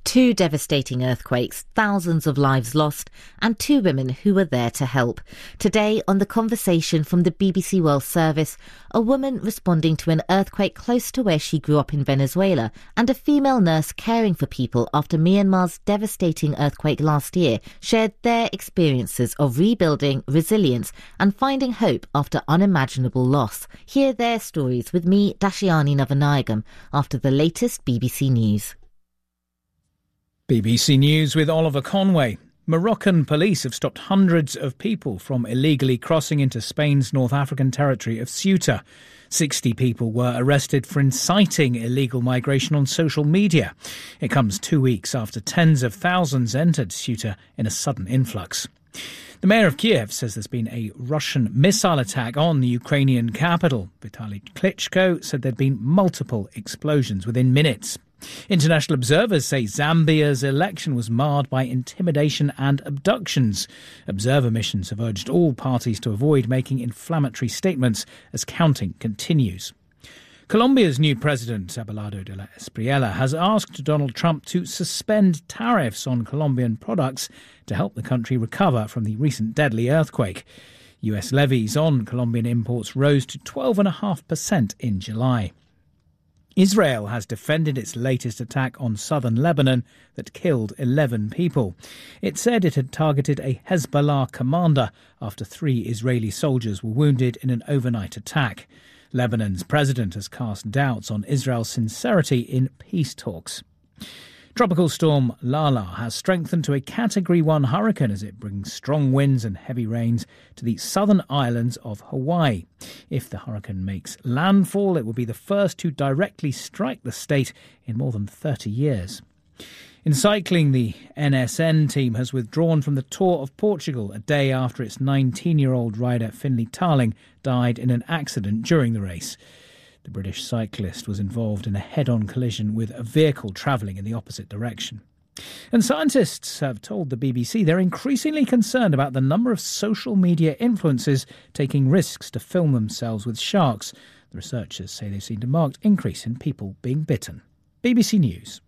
Two devastating earthquakes, thousands of lives lost, and two women who were there to help. Today, on The Conversation from the BBC World Service, a woman responding to an earthquake close to where she grew up in Venezuela, and a female nurse caring for people after Myanmar's devastating earthquake last year shared their experiences of rebuilding, resilience, and finding hope after unimaginable loss. Hear their stories with me, Dashiani Navanayagam, after the latest BBC News. BBC News with Oliver Conway. Moroccan police have stopped hundreds of people from illegally crossing into Spain's North African territory of Ceuta. 60 people were arrested for inciting illegal migration on social media. It comes 2 weeks after tens of thousands entered Ceuta in a sudden influx. The mayor of Kiev says there's been a Russian missile attack on the Ukrainian capital. Vitaly Klitschko said there'd been multiple explosions within minutes. International observers say Zambia's election was marred by intimidation and abductions. Observer missions have urged all parties to avoid making inflammatory statements as counting continues. Colombia's new president, Abelardo de la Espriella, has asked Donald Trump to suspend tariffs on Colombian products to help the country recover from the recent deadly earthquake. US levies on Colombian imports rose to 12.5% in July. Israel has defended its latest attack on southern Lebanon that killed 11 people. It said it had targeted a Hezbollah commander after 3 Israeli soldiers were wounded in an overnight attack. Lebanon's president has cast doubts on Israel's sincerity in peace talks. Tropical storm Lala has strengthened to a Category 1 hurricane as it brings strong winds and heavy rains to the southern islands of Hawaii. If the hurricane makes landfall, it will be the first to directly strike the state in more than 30 years. In cycling, the NSN team has withdrawn from the Tour of Portugal a day after its 19-year-old rider Finlay Tarling died in an accident during the race. The British cyclist was involved in a head-on collision with a vehicle travelling in the opposite direction. And scientists have told the BBC they're increasingly concerned about the number of social media influencers taking risks to film themselves with sharks. The researchers say they've seen a marked increase in people being bitten. BBC News.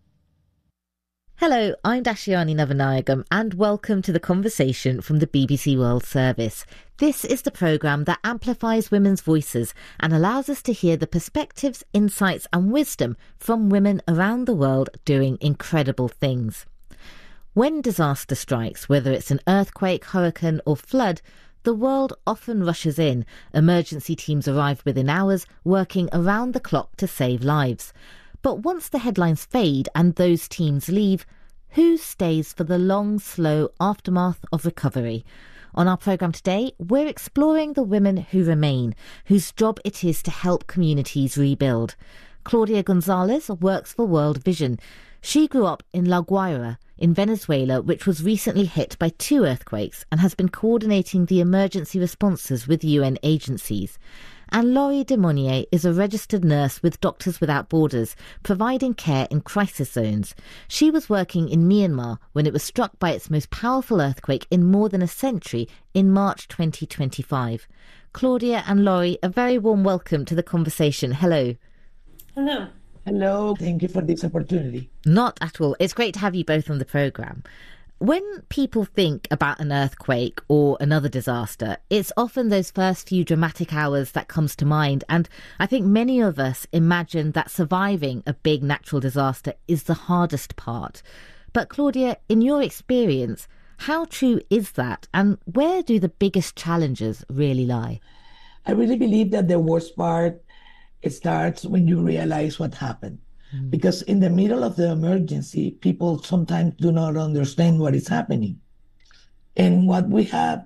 Hello, I'm Dashiani Navanayagam and welcome to The Conversation from the BBC World Service. This is the programme that amplifies women's voices and allows us to hear the perspectives, insights and wisdom from women around the world doing incredible things. When disaster strikes, whether it's an earthquake, hurricane or flood, the world often rushes in. Emergency teams arrive within hours, working around the clock to save lives. But once the headlines fade and those teams leave, who stays for the long, slow aftermath of recovery? On our programme today, we're exploring the women who remain, whose job it is to help communities rebuild. Claudia Gonzalez works for World Vision. She grew up in La Guaira in Venezuela, which was recently hit by 2 earthquakes and has been coordinating the emergency responses with UN agencies. And Laurie Demonier is a registered nurse with Doctors Without Borders, providing care in crisis zones. She was working in Myanmar when it was struck by its most powerful earthquake in more than a century in March 2025. Claudia and Laurie, a very warm welcome to The Conversation. Hello. Hello. Hello. Thank you for this opportunity. Not at all. It's great to have you both on the programme. When people think about an earthquake or another disaster, it's often those first few dramatic hours that comes to mind. And I think many of us imagine that surviving a big natural disaster is the hardest part. But Claudia, in your experience, how true is that? And where do the biggest challenges really lie? I really believe that the worst part, it starts when you realize what happened. Because in the middle of the emergency, people sometimes do not understand what is happening. And what we have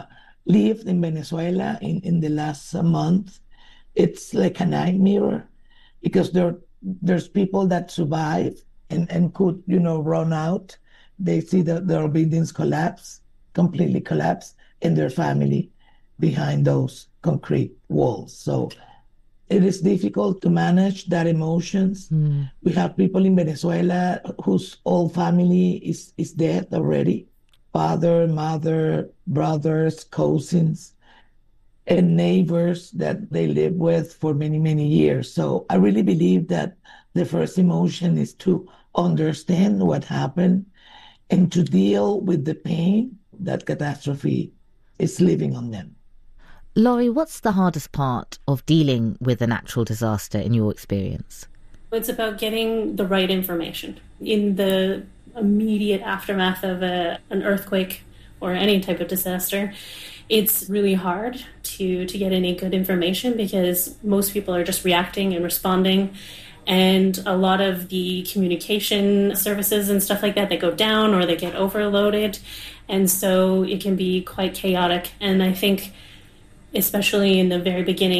lived in Venezuela in the last month, it's like a nightmare because there's people that survive and could, run out. They see that their buildings completely collapse, and their family behind those concrete walls. So it is difficult to manage that emotions. We have people in Venezuela whose whole family is dead already. Father, mother, brothers, cousins, and neighbors that they live with for many, many years. So I really believe that the first emotion is to understand what happened and to deal with the pain that catastrophe is leaving on them. Laurie, what's the hardest part of dealing with a natural disaster in your experience? It's about getting the right information. In the immediate aftermath of an earthquake or any type of disaster, it's really hard to get any good information because most people are just reacting and responding. And a lot of the communication services and stuff like that, they go down or they get overloaded. And so it can be quite chaotic. And I think especially in the very beginning,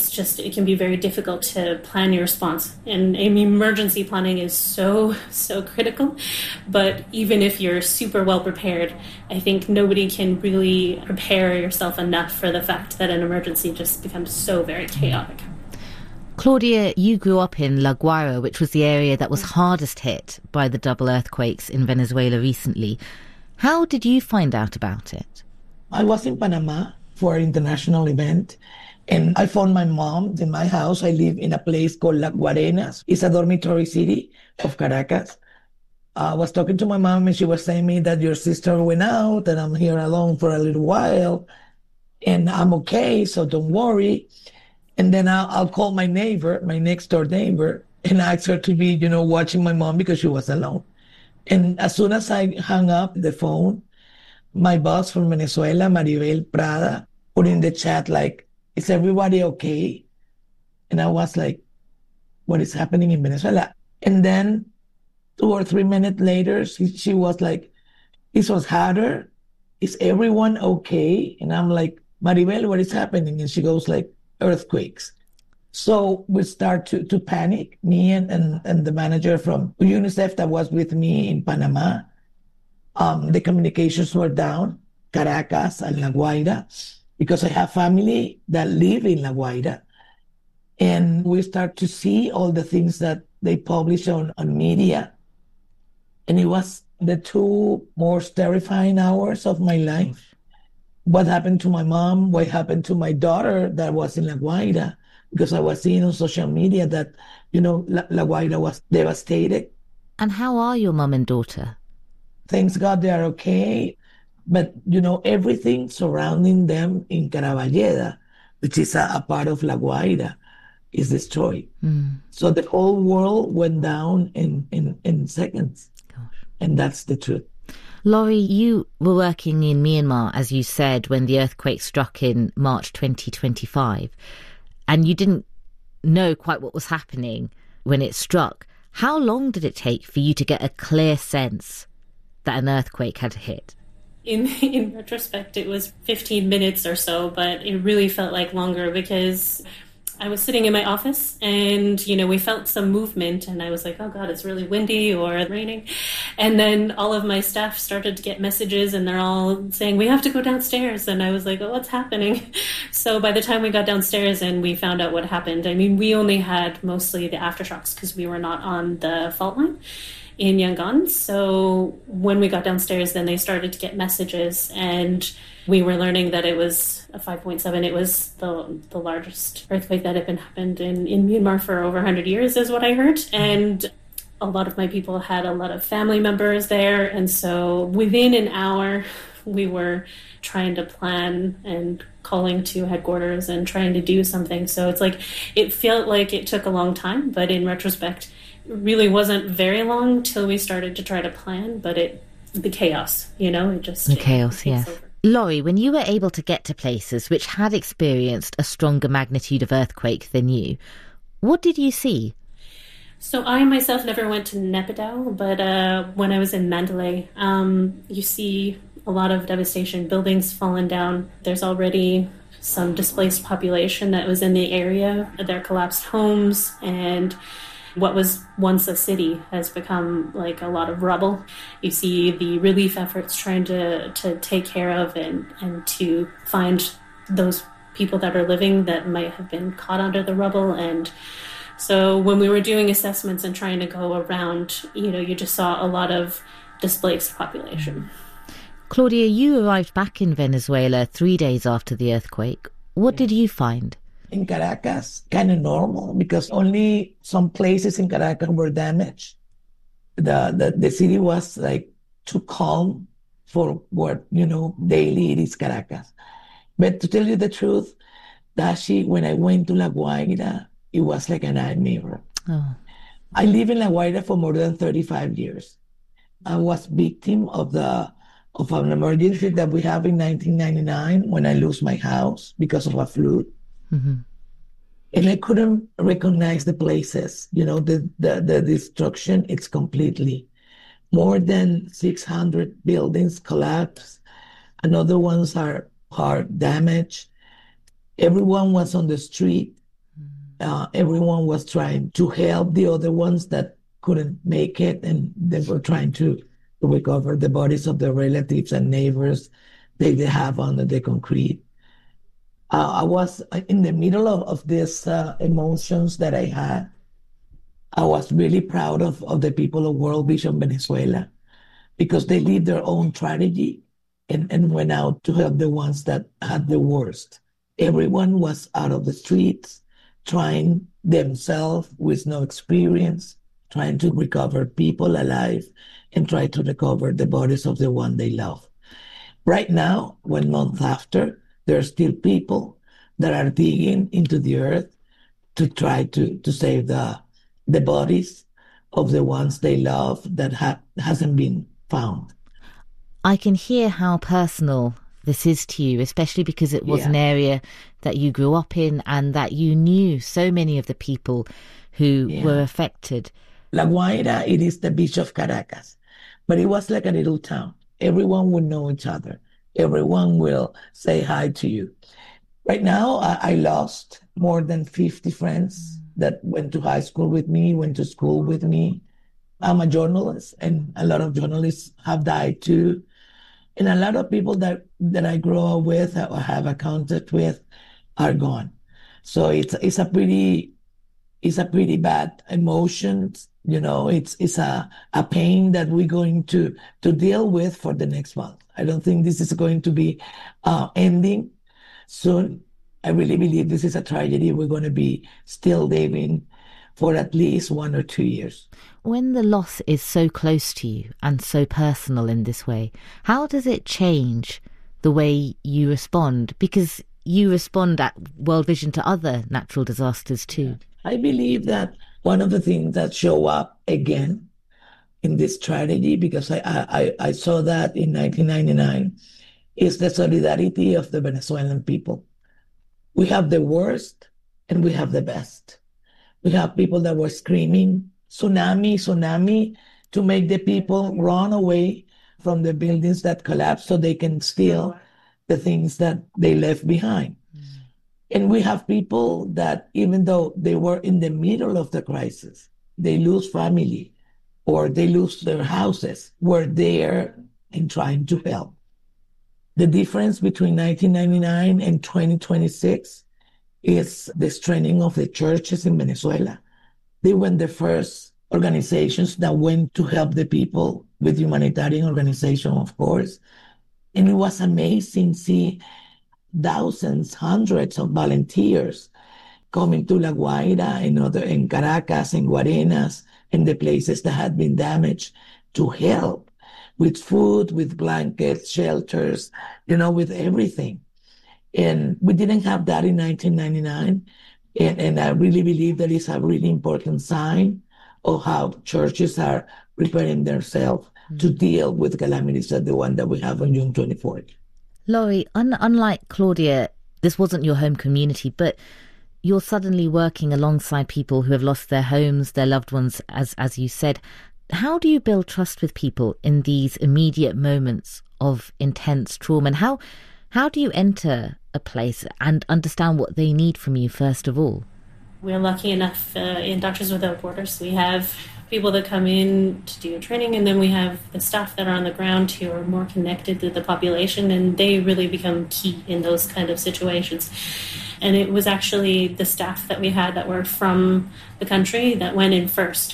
it can be very difficult to plan your response. And emergency planning is so critical. But even if you're super well prepared, I think nobody can really prepare yourself enough for the fact that an emergency just becomes so very chaotic. Claudia, you grew up in La Guaira, which was the area that was hardest hit by the double earthquakes in Venezuela recently. How did you find out about it? I was in Panama for an international event, and I found my mom in my house. I live in a place called La Guarenas. It's a dormitory city of Caracas. I was talking to my mom, and she was saying me that your sister went out, and I'm here alone for a little while, and I'm okay, so don't worry. And then I'll call my neighbor, my next door neighbor, and ask her to be, watching my mom because she was alone. And as soon as I hung up the phone, my boss from Venezuela, Maribel Prada, put in the chat, like, is everybody okay? And I was like, what is happening in Venezuela? And then 2 or 3 minutes later, she was like, this was harder. Is everyone okay? And I'm like, Maribel, what is happening? And she goes like, earthquakes. So we start to panic, me and the manager from UNICEF that was with me in Panama. The communications were down, Caracas and La Guaira, because I have family that live in La Guaira. And we start to see all the things that they publish on media. And it was the 2 most terrifying hours of my life. What happened to my mom, what happened to my daughter that was in La Guaira, because I was seeing on social media that, La Guaira was devastated. And how are your mom and daughter? Thanks God they are okay. But, everything surrounding them in Caravalleda, which is a part of La Guaira, is destroyed. So the whole world went down in seconds. Gosh. And that's the truth. Laurie, you were working in Myanmar, as you said, when the earthquake struck in March 2025, and you didn't know quite what was happening when it struck. How long did it take for you to get a clear sense that an earthquake had hit? In retrospect, it was 15 minutes or so, but it really felt like longer because I was sitting in my office and, we felt some movement and I was like, oh God, it's really windy or raining. And then all of my staff started to get messages and they're all saying, we have to go downstairs. And I was like, oh, what's happening? So by the time we got downstairs and we found out what happened, we only had mostly the aftershocks because we were not on the fault line in Yangon. So when we got downstairs, then they started to get messages and we were learning that it was a 5.7. It was the largest earthquake that had been happened in Myanmar for over 100 years is what I heard. And a lot of my people had a lot of family members there. And so within an hour, we were trying to plan and calling to headquarters and trying to do something. So it's like, it felt like it took a long time, but in retrospect, it really wasn't very long till we started to try to plan, but the chaos, it just... The chaos, yes. Over. Laurie, when you were able to get to places which had experienced a stronger magnitude of earthquake than you, what did you see? So I myself never went to Naypyidaw, but when I was in Mandalay, you see a lot of devastation, buildings fallen down. There's already some displaced population that was in the area. There collapsed homes, and what was once a city has become like a lot of rubble. You see the relief efforts trying to take care of and to find those people that are living that might have been caught under the rubble. And so when we were doing assessments and trying to go around, you just saw a lot of displaced population. Claudia, you arrived back in Venezuela 3 days after the earthquake. What did you find? In Caracas, kind of normal because only some places in Caracas were damaged. the city was like too calm for what, daily it is Caracas. But to tell you the truth, Dashi, when I went to La Guaira, it was like a nightmare. Oh. I lived in La Guaira for more than 35 years. I was victim of an emergency that we have in 1999 when I lost my house because of a flood. Mm-hmm. And I couldn't recognize the places, the destruction, it's completely. More than 600 buildings collapsed. Another ones are damaged. Everyone was on the street. Everyone was trying to help the other ones that couldn't make it, and they were trying to recover the bodies of their relatives and neighbors they have under the concrete. I was in the middle of these emotions that I had. I was really proud of the people of World Vision Venezuela because they lived their own tragedy and went out to help the ones that had the worst. Everyone was out of the streets, trying themselves with no experience, trying to recover people alive and try to recover the bodies of the one they love. Right now, 1 month after, there are still people that are digging into the earth to try to save the bodies of the ones they love that hasn't been found. I can hear how personal this is to you, especially because it was an area that you grew up in and that you knew so many of the people who were affected. La Guaira, it is the beach of Caracas, but it was like a little town. Everyone would know each other. Everyone will say hi to you. Right now, I lost more than 50 friends that went to high school with me, went to school with me. I'm a journalist, and a lot of journalists have died too. And a lot of people that I grew up with or have a contact with are gone. So it's a pretty bad emotion. It's a pain that we're going to deal with for the next month. I don't think this is going to be ending soon. I really believe this is a tragedy we're going to be still living for at least 1 or 2 years. When the loss is so close to you and so personal in this way, how does it change the way you respond? Because you respond at World Vision to other natural disasters too. I believe that one of the things that show up again in this tragedy, because I saw that in 1999, is the solidarity of the Venezuelan people. We have the worst and we have the best. We have people that were screaming, tsunami, tsunami, to make the people run away from the buildings that collapsed so they can steal the things that they left behind. And we have people that, even though they were in the middle of the crisis, they lose family or they lose their houses, were there and trying to help. The difference between 1999 and 2026 is the strengthening of the churches in Venezuela. They were the first organizations that went to help the people with humanitarian organization, of course. And it was amazing to see thousands, hundreds of volunteers coming to La Guaira and in Caracas and Guarenas and the places that had been damaged to help with food, with blankets, shelters, with everything. And we didn't have that in 1999. And I really believe that is a really important sign of how churches are preparing themselves to deal with calamities like the one that we have on June 24th. Laurie, unlike Claudia, this wasn't your home community, but you're suddenly working alongside people who have lost their homes, their loved ones, as you said. How do you build trust with people in these immediate moments of intense trauma? And how do you enter a place and understand what they need from you, first of all? We're lucky enough in Doctors Without Borders. We have people that come in to do training, and then we have the staff that are on the ground who are more connected to the population, and they really become key in those kind of situations. And it was actually the staff that we had that were from the country that went in first.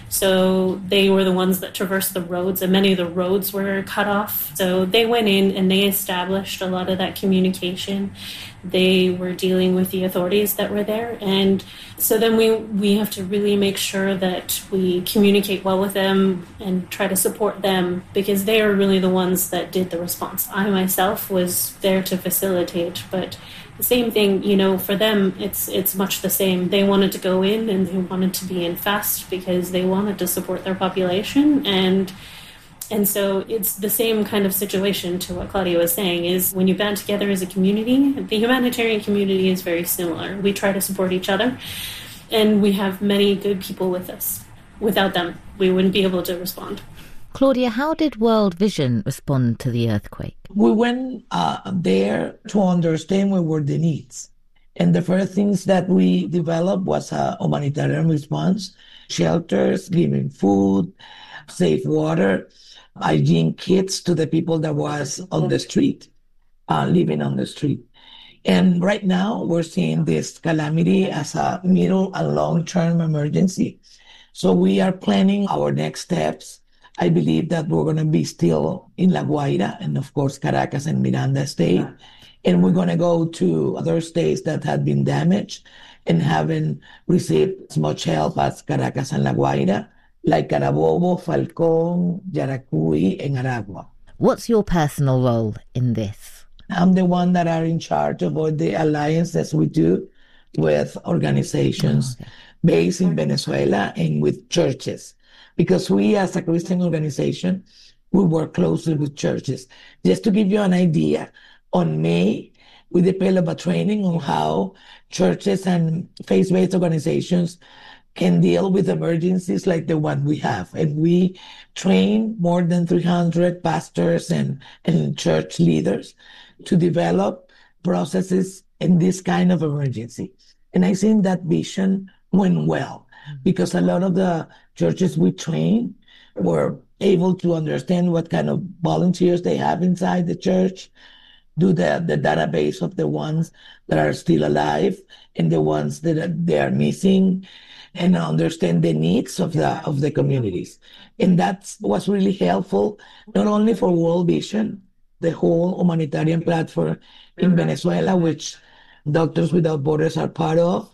So they were the ones that traversed the roads, and many of the roads were cut off. So they went in and they established a lot of that communication. They were dealing with the authorities that were there. And so then we have to really make sure that we communicate well with them and try to support them, because they are really the ones that did the response. I myself was there to facilitate, but the same thing, for them, it's much the same. They wanted to go in and they wanted to be in fast because they wanted to support their population. And so it's the same kind of situation to what Claudia was saying, is when you band together as a community, the humanitarian community is very similar. We try to support each other, and we have many good people with us. Without them, we wouldn't be able to respond. Claudia, how did World Vision respond to the earthquake? We went there to understand what were the needs. And the first things that we developed was a humanitarian response, shelters, giving food, safe water, hygiene kits to the people that was on the street, living on the street. And right now we're seeing this calamity as a middle and long-term emergency. So we are planning our next steps. I believe that we're going to be still in La Guaira and, of course, Caracas and Miranda State. And we're going to go to other states that had been damaged and haven't received as much help as Caracas and La Guaira, like Carabobo, Falcón, Yaracuy, and Aragua. What's your personal role in this? I'm the one that are in charge of all the alliances we do with organizations based in Venezuela and with churches. Because we, as a Christian organization, we work closely with churches. Just to give you an idea, on May, we developed a training on how churches and faith-based organizations can deal with emergencies like the one we have. And we train more than 300 pastors and church leaders to develop processes in this kind of emergency. And I think that vision went well, because a lot of the churches we train were able to understand what kind of volunteers they have inside the church, do the database of the ones that are still alive and the ones that they are missing, and understand the needs of the communities. And that was really helpful, not only for World Vision, the whole humanitarian platform in Venezuela, which Doctors Without Borders are part of.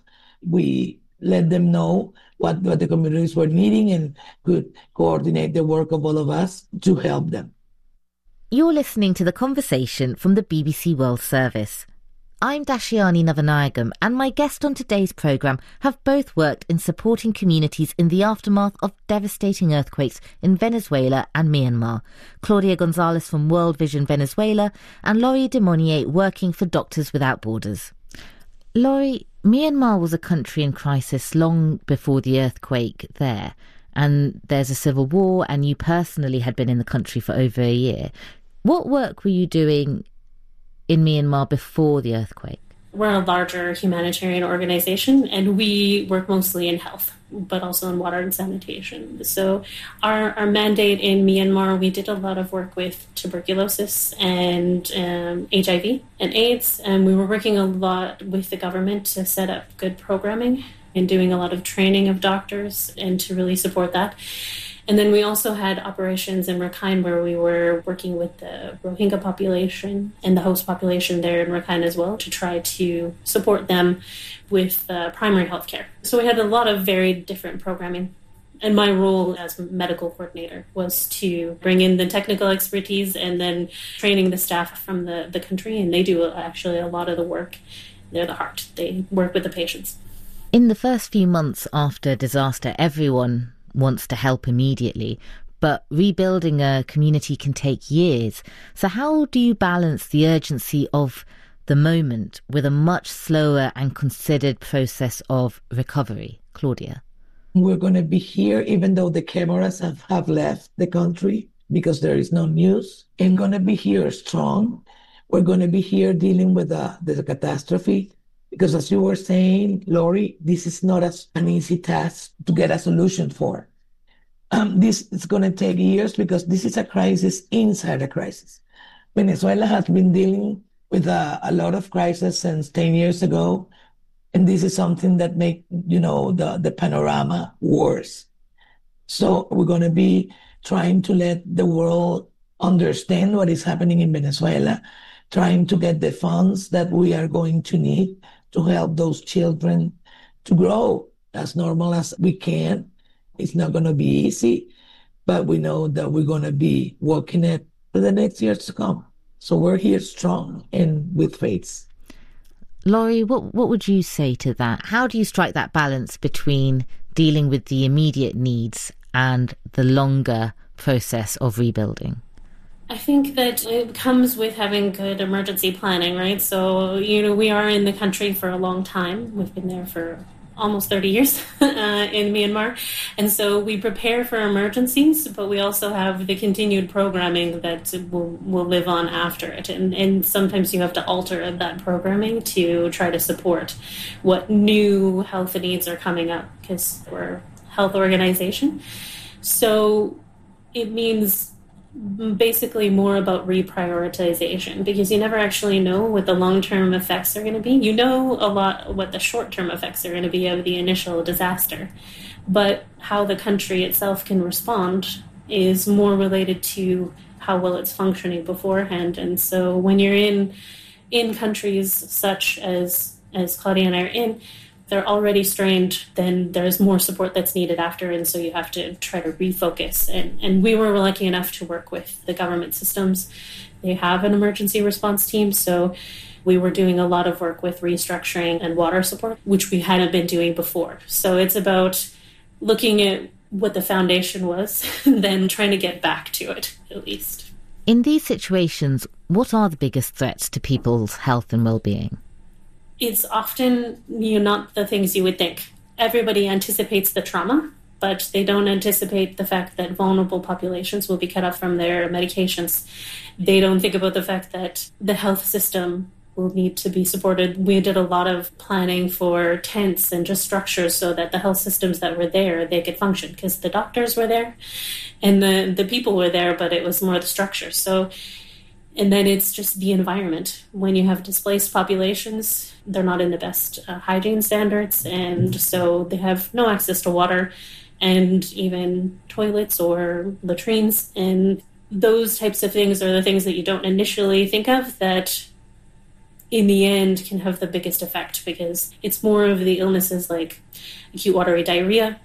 We let them know what the communities were needing and could coordinate the work of all of us to help them. You're listening to The Conversation from the BBC World Service. I'm Dashiani Navanayagam, and my guest on today's programme have both worked in supporting communities in the aftermath of devastating earthquakes in Venezuela and Myanmar. Claudia Gonzalez from World Vision Venezuela and Laurie Demonier working for Doctors Without Borders. Laurie, Myanmar was a country in crisis long before the earthquake there, and there's a civil war, and you personally had been in the country for over a year. What work were you doing in Myanmar before the earthquake? We're a larger humanitarian organization, and we work mostly in health, but also in water and sanitation. So our mandate in Myanmar, we did a lot of work with tuberculosis and HIV and AIDS, and we were working a lot with the government to set up good programming and doing a lot of training of doctors and to really support that. And then we also had operations in Rakhine where we were working with the Rohingya population and the host population there in Rakhine as well to try to support them with primary health care. So we had a lot of very different programming. And my role as medical coordinator was to bring in the technical expertise and then training the staff from the country. And they do actually a lot of the work. They're the heart. They work with the patients. In the first few months after disaster, everyone wants to help immediately, but rebuilding a community can take years. So how do you balance the urgency of the moment with a much slower and considered process of recovery? Claudia? We're going to be here, even though the cameras have left the country because there is no news, and going to be here strong. We're going to be here dealing with the catastrophe. Because as you were saying, Laurie, this is not an easy task to get a solution for. This is going to take years because this is a crisis inside a crisis. Venezuela has been dealing with a lot of crises since 10 years ago. And this is something that makes, the panorama worse. So we're going to be trying to let the world understand what is happening in Venezuela, trying to get the funds that we are going to need to help those children to grow as normal as we can. It's not going to be easy, but we know that we're going to be working it for the next years to come. So we're here strong and with faith. Laurie, what would you say to that? How do you strike that balance between dealing with the immediate needs and the longer process of rebuilding? I think that it comes with having good emergency planning, right? So, we are in the country for a long time. We've been there for almost 30 years in Myanmar. And so we prepare for emergencies, but we also have the continued programming that will live on after it. And sometimes you have to alter that programming to try to support what new health needs are coming up, because we're a health organization. So it means basically more about reprioritization, because you never actually know what the long-term effects are going to be. You know a lot what the short-term effects are going to be of the initial disaster, but how the country itself can respond is more related to how well it's functioning beforehand. And so when you're in countries such as Claudia and I are in, they're already strained, then there's more support that's needed after, and so you have to try to refocus. And we were lucky enough to work with the government systems. They have an emergency response team, so we were doing a lot of work with restructuring and water support, which we hadn't been doing before. So it's about looking at what the foundation was, and then trying to get back to it, at least. In these situations, what are the biggest threats to people's health and well-being? It's often not the things you would think. Everybody anticipates the trauma, but they don't anticipate the fact that vulnerable populations will be cut off from their medications. They don't think about the fact that the health system will need to be supported. We did a lot of planning for tents and just structures so that the health systems that were there, they could function, because the doctors were there and the people were there, but it was more the structure. And then it's just the environment. When you have displaced populations, they're not in the best hygiene standards, and so they have no access to water and even toilets or latrines. And those types of things are the things that you don't initially think of that in the end can have the biggest effect, because it's more of the illnesses like acute watery diarrhea,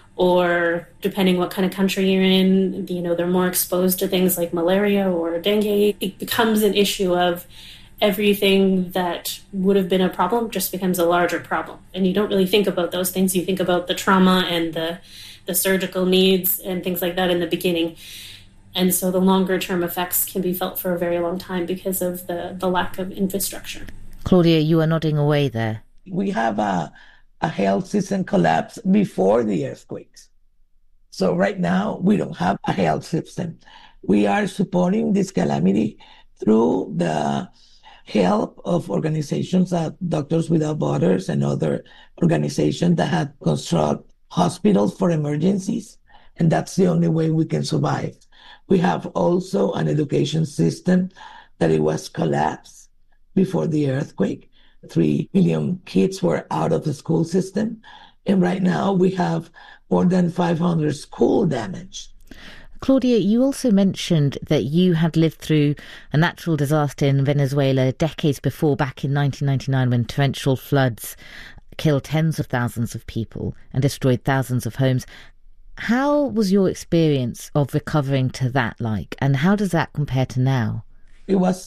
or depending what kind of country you're in, they're more exposed to things like malaria or dengue. It becomes an issue of everything that would have been a problem just becomes a larger problem. And you don't really think about those things. You think about the trauma and the surgical needs and things like that in the beginning. And so the longer term effects can be felt for a very long time because of the lack of infrastructure. Claudia, you are nodding away there. We have a health system collapse before the earthquakes. So right now, we don't have a health system. We are supporting this calamity through the help of organizations like Doctors Without Borders and other organizations that have constructed hospitals for emergencies. And that's the only way we can survive. We have also an education system that it was collapsed before the earthquake. 3 million kids were out of the school system. And right now we have more than 500 school damage. Claudia, you also mentioned that you had lived through a natural disaster in Venezuela decades before, back in 1999, when torrential floods killed tens of thousands of people and destroyed thousands of homes. How was your experience of recovering to that like, and how does that compare to now? It was,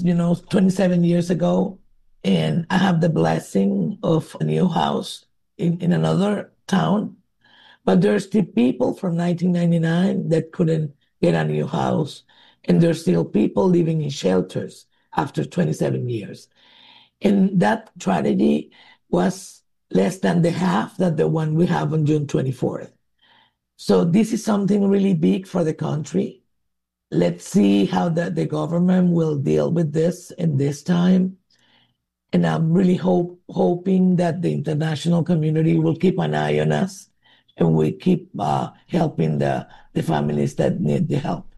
27 years ago. And I have the blessing of a new house in another town. But there's still people from 1999 that couldn't get a new house. And there's still people living in shelters after 27 years. And that tragedy was less than the half that the one we have on June 24th. So this is something really big for the country. Let's see how the government will deal with this in this time. And I'm really hoping that the international community will keep an eye on us and we keep helping the families that need the help.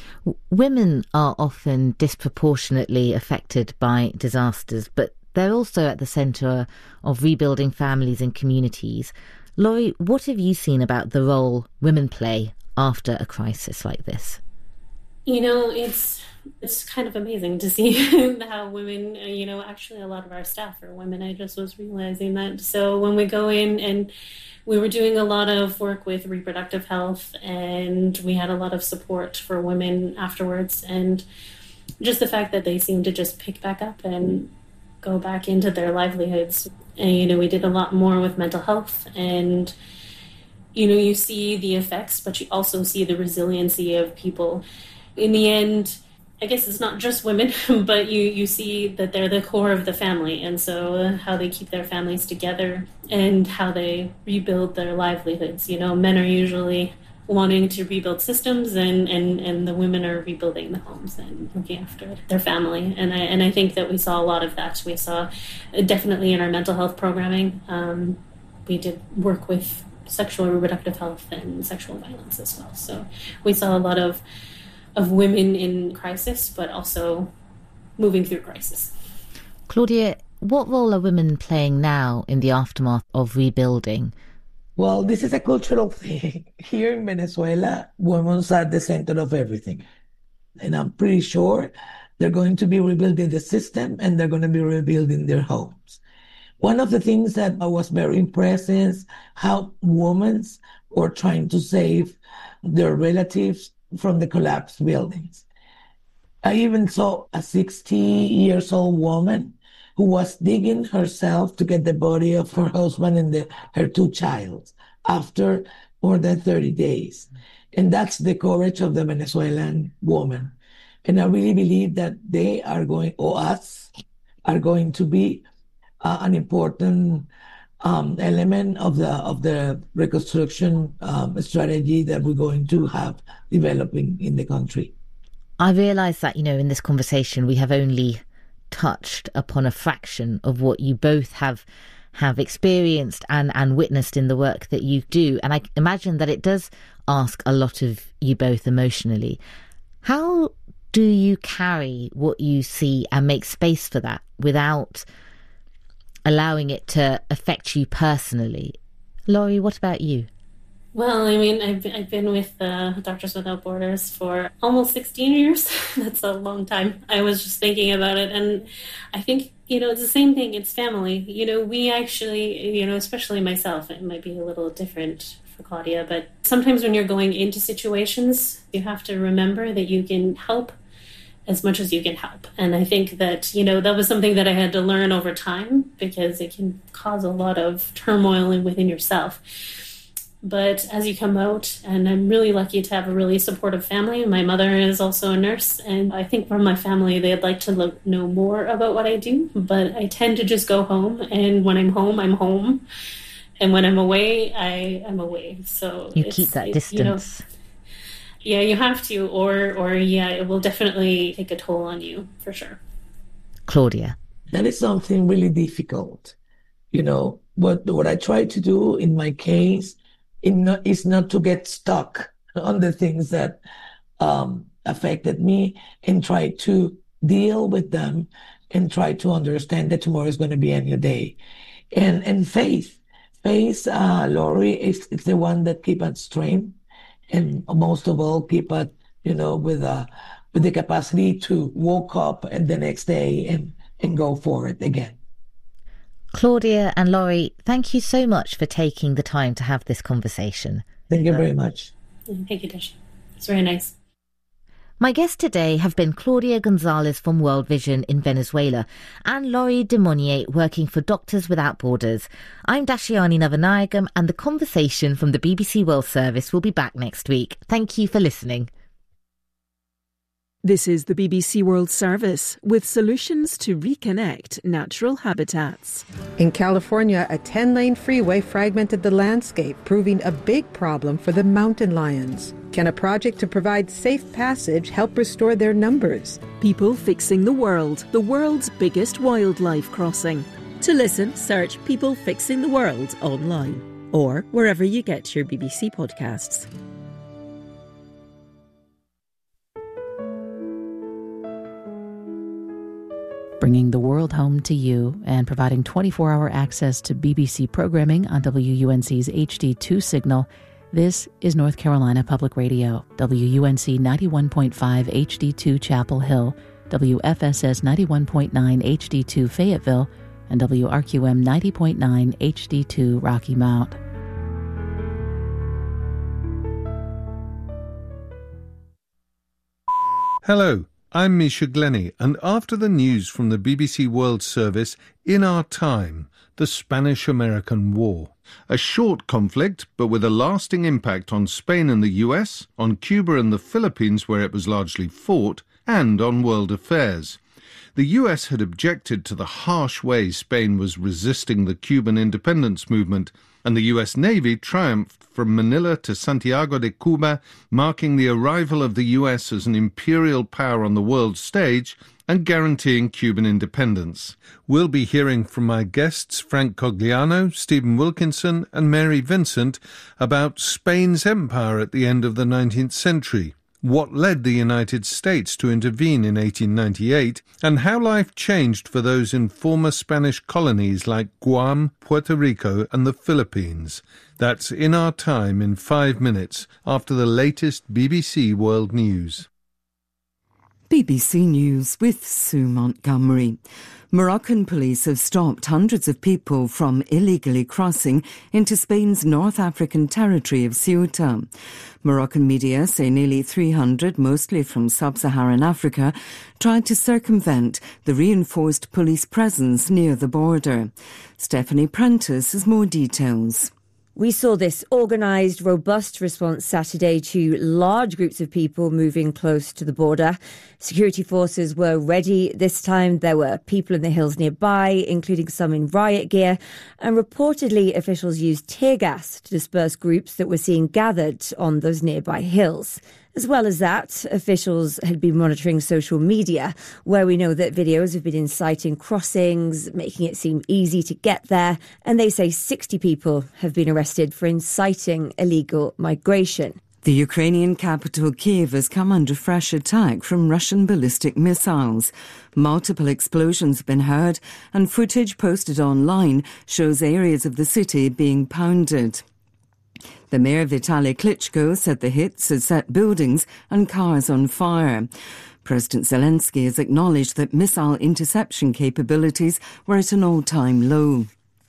Women are often disproportionately affected by disasters, but they're also at the centre of rebuilding families and communities. Laurie, what have you seen about the role women play after a crisis like this? It's kind of amazing to see how women, actually a lot of our staff are women. I just was realizing that. So when we go in, and we were doing a lot of work with reproductive health, and we had a lot of support for women afterwards, and just the fact that they seem to just pick back up and go back into their livelihoods. And, we did a lot more with mental health, and, you see the effects, but you also see the resiliency of people. In the end, I guess it's not just women, but you see that they're the core of the family. And so how they keep their families together and how they rebuild their livelihoods. Men are usually wanting to rebuild systems, and the women are rebuilding the homes and looking after their family. And I think that we saw a lot of that. We saw definitely in our mental health programming, we did work with sexual and reproductive health and sexual violence as well. So we saw a lot of women in crisis, but also moving through crisis. Claudia, what role are women playing now in the aftermath of rebuilding? Well, this is a cultural thing. Here in Venezuela, women are at the center of everything. And I'm pretty sure they're going to be rebuilding the system, and they're going to be rebuilding their homes. One of the things that I was very impressed is how women were trying to save their relatives from the collapsed buildings. I even saw a 60-year-old woman who was digging herself to get the body of her husband and her two children after more than 30 days. And that's the courage of the Venezuelan woman. And I really believe that they are going, or us, are going to be an important element of the reconstruction strategy that we're going to have developing in the country. I realise that, in this conversation, we have only touched upon a fraction of what you both have experienced and witnessed in the work that you do. And I imagine that it does ask a lot of you both emotionally. How do you carry what you see and make space for that without allowing it to affect you personally? Laurie, what about you? Well, I've been with Doctors Without Borders for almost 16 years. That's a long time. I was just thinking about it, and I think, it's the same thing. It's family. We actually, especially myself, it might be a little different for Claudia, but sometimes when you're going into situations, you have to remember that you can help as much as you can help. And I think that, that was something that I had to learn over time, because it can cause a lot of turmoil within yourself. But as you come out, and I'm really lucky to have a really supportive family. My mother is also a nurse, and I think from my family, they'd like to know more about what I do. But I tend to just go home, and when I'm home, I'm home. And when I'm away, I'm away. So you keep that distance. Yeah, you have to, or it will definitely take a toll on you, for sure. Claudia. That is something really difficult. What I try to do in my case is not to get stuck on the things that affected me, and try to deal with them and try to understand that tomorrow is going to be a new day. And faith, Laurie, is the one that keeps us strength. And most of all, keep us, with the capacity to wake up and the next day and go for it again. Claudia and Laurie, thank you so much for taking the time to have this conversation. Thank you very much. Thank you, Dashi. It's very nice. My guests today have been Claudia Gonzalez from World Vision in Venezuela and Laurie Demonier working for Doctors Without Borders. I'm Dashiani Navanayagam, and the conversation from the BBC World Service will be back next week. Thank you for listening. This is the BBC World Service with solutions to reconnect natural habitats. In California, a 10-lane freeway fragmented the landscape, proving a big problem for the mountain lions. Can a project to provide safe passage help restore their numbers? People Fixing the world's biggest wildlife crossing. To listen, search People Fixing the World online or wherever you get your BBC podcasts. Bringing the world home to you and providing 24-hour access to BBC programming on WUNC's HD2 signal, This is North Carolina Public Radio, WUNC 91.5 HD2 Chapel Hill, WFSS 91.9 HD2 Fayetteville, and WRQM 90.9 HD2 Rocky Mount. Hello, I'm Misha Glenny, and after the news from the BBC World Service, In Our Time, the Spanish-American War. A short conflict, but with a lasting impact on Spain and the US, on Cuba and the Philippines, where it was largely fought, and on world affairs. The US had objected to the harsh way Spain was resisting the Cuban independence movement, and the US Navy triumphed from Manila to Santiago de Cuba, marking the arrival of the US as an imperial power on the world stage and guaranteeing Cuban independence. We'll be hearing from my guests Frank Cogliano, Stephen Wilkinson and Mary Vincent about Spain's empire at the end of the 19th century, what led the United States to intervene in 1898, and how life changed for those in former Spanish colonies like Guam, Puerto Rico and the Philippines. That's In Our Time in 5 minutes after the latest BBC World News. BBC News with Sue Montgomery. Moroccan police have stopped hundreds of people from illegally crossing into Spain's North African territory of Ceuta. Moroccan media say nearly 300, mostly from sub-Saharan Africa, tried to circumvent the reinforced police presence near the border. Stephanie Prentice has more details. We saw this organised, robust response Saturday to large groups of people moving close to the border. Security forces were ready this time. There were people in the hills nearby, including some in riot gear. And reportedly, officials used tear gas to disperse groups that were seen gathered on those nearby hills. As well as that, officials had been monitoring social media, where we know that videos have been inciting crossings, making it seem easy to get there, and they say 60 people have been arrested for inciting illegal migration. The Ukrainian capital Kyiv has come under fresh attack from Russian ballistic missiles. Multiple explosions have been heard, and footage posted online shows areas of the city being pounded. The mayor Vitaly Klitschko said the hits had set buildings and cars on fire. President Zelensky has acknowledged that missile interception capabilities were at an all-time low.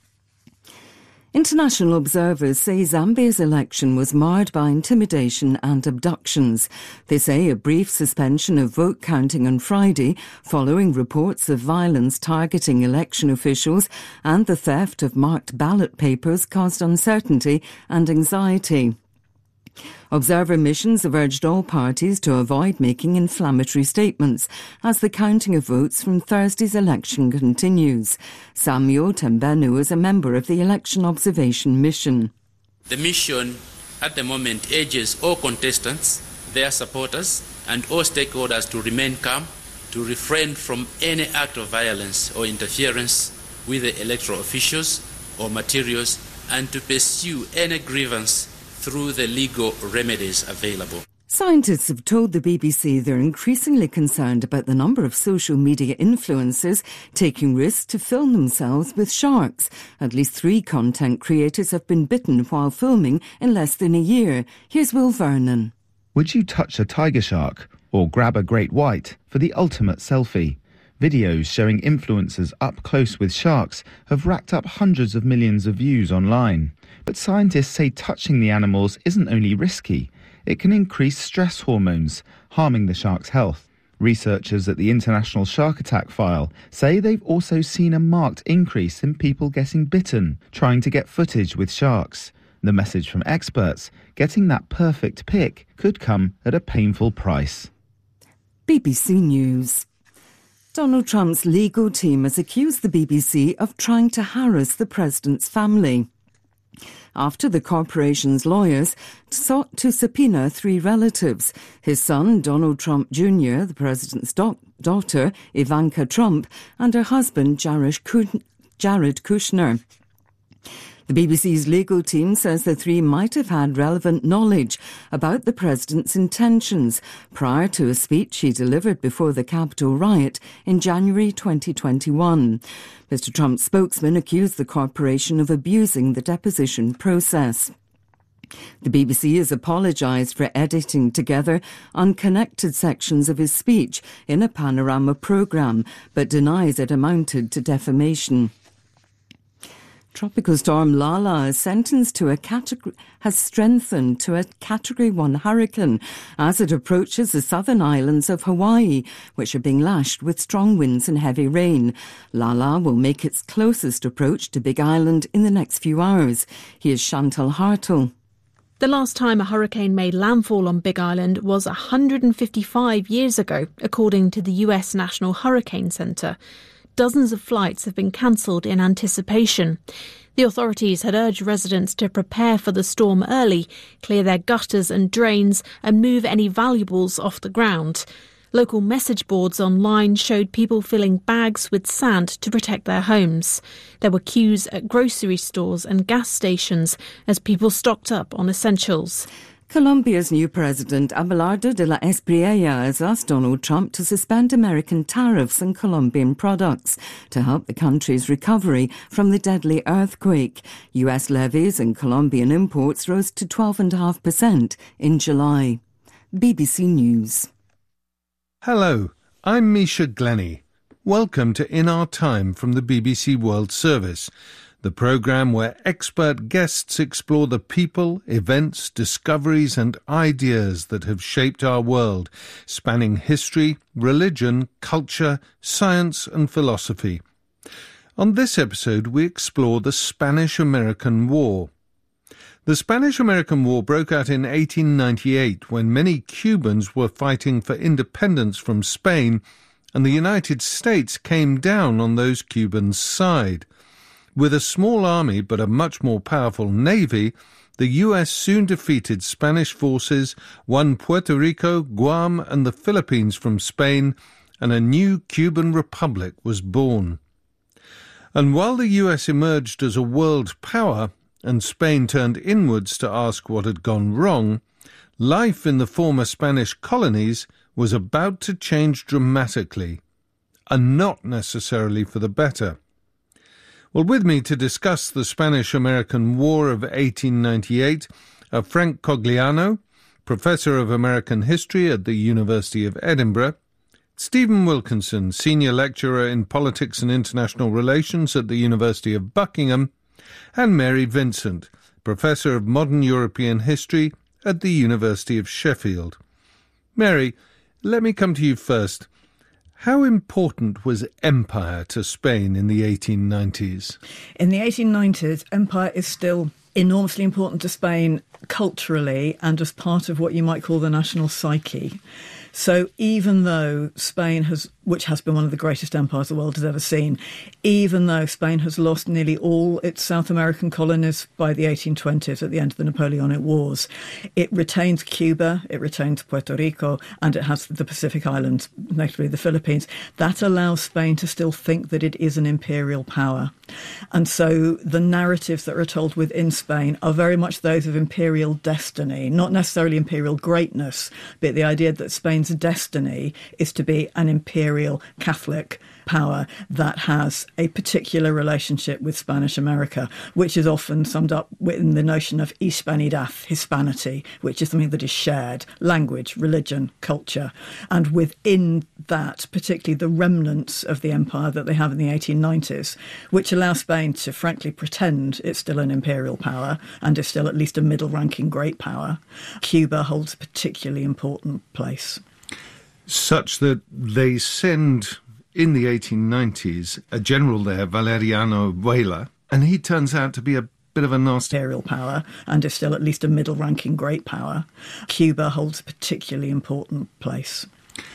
International observers say Zambia's election was marred by intimidation and abductions. They say a brief suspension of vote counting on Friday, following reports of violence targeting election officials and the theft of marked ballot papers, caused uncertainty and anxiety. Observer missions have urged all parties to avoid making inflammatory statements as the counting of votes from Thursday's election continues. Samuel Tembenu is a member of the election observation mission. The mission at the moment urges all contestants, their supporters and all stakeholders to remain calm, to refrain from any act of violence or interference with the electoral officials or materials, and to pursue any grievance through the legal remedies available. Scientists have told the BBC they're increasingly concerned about the number of social media influencers taking risks to film themselves with sharks. At least 3 content creators have been bitten while filming in less than a year. Here's Will Vernon. Would you touch a tiger shark or grab a great white for the ultimate selfie? Videos showing influencers up close with sharks have racked up hundreds of millions of views online. But scientists say touching the animals isn't only risky, it can increase stress hormones, harming the shark's health. Researchers at the International Shark Attack File say they've also seen a marked increase in people getting bitten, trying to get footage with sharks. The message from experts, getting that perfect pic could come at a painful price. BBC News. Donald Trump's legal team has accused the BBC of trying to harass the president's family, after the corporation's lawyers sought to subpoena 3 relatives: his son, Donald Trump Jr., the president's daughter, Ivanka Trump, and her husband, Jared Kushner. The BBC's legal team says the 3 might have had relevant knowledge about the president's intentions prior to a speech he delivered before the Capitol riot in January 2021. Mr. Trump's spokesman accused the corporation of abusing the deposition process. The BBC has apologised for editing together unconnected sections of his speech in a panorama programme, but denies it amounted to defamation. Tropical storm Lala is sentenced to has strengthened to a Category 1 hurricane as it approaches the southern islands of Hawaii, which are being lashed with strong winds and heavy rain. Lala will make its closest approach to Big Island in the next few hours. Here's Chantal Hartle. The last time a hurricane made landfall on Big Island was 155 years ago, according to the US National Hurricane Center. Dozens of flights have been cancelled in anticipation. The authorities had urged residents to prepare for the storm early, clear their gutters and drains and move any valuables off the ground. Local message boards online showed people filling bags with sand to protect their homes. There were queues at grocery stores and gas stations as people stocked up on essentials. Colombia's new president, Abelardo de la Espriella, has asked Donald Trump to suspend American tariffs on Colombian products to help the country's recovery from the deadly earthquake. US levies and Colombian imports rose to 12.5% in July. BBC News. Hello, I'm Misha Glenny. Welcome to In Our Time from the BBC World Service, the programme where expert guests explore the people, events, discoveries and ideas that have shaped our world, spanning history, religion, culture, science and philosophy. On this episode, we explore the Spanish-American War. The Spanish-American War broke out in 1898 when many Cubans were fighting for independence from Spain, and the United States came down on those Cubans' side. With a small army but a much more powerful navy, the US soon defeated Spanish forces, won Puerto Rico, Guam and the Philippines from Spain, and a new Cuban republic was born. And while the US emerged as a world power, and Spain turned inwards to ask what had gone wrong, life in the former Spanish colonies was about to change dramatically, and not necessarily for the better. Well, with me to discuss the Spanish-American War of 1898 are Frank Cogliano, Professor of American History at the University of Edinburgh, Stephen Wilkinson, Senior Lecturer in Politics and International Relations at the University of Buckingham, and Mary Vincent, Professor of Modern European History at the University of Sheffield. Mary, let me come to you first. How important was empire to Spain in the 1890s? In the 1890s, empire is still enormously important to Spain culturally and as part of what you might call the national psyche. So even though Spain which has been one of the greatest empires the world has ever seen, even though Spain has lost nearly all its South American colonies by the 1820s at the end of the Napoleonic Wars, it retains Cuba, it retains Puerto Rico, and it has the Pacific Islands, notably the Philippines. That allows Spain to still think that it is an imperial power. And so the narratives that are told within Spain are very much those of imperial destiny, not necessarily imperial greatness, but the idea that Spain's destiny is to be an imperial Catholic power that has a particular relationship with Spanish America, which is often summed up within the notion of Hispanidad, Hispanity, which is something that is shared, language, religion, culture. And within that, particularly the remnants of the empire that they have in the 1890s, which allow Spain to frankly pretend it's still an imperial power and is still at least a middle-ranking great power, Cuba holds a particularly important place. Such that they send, in the 1890s, a general there, Valeriano Vuela, and he turns out to be a bit of a nasty imperial power and is still at least a middle-ranking great power. Cuba holds a particularly important place.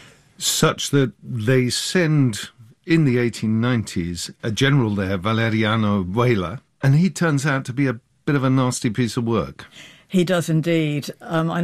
Such that they send, in the 1890s, a general there, Valeriano Vuela, and he turns out to be a bit of a nasty piece of work. He does indeed.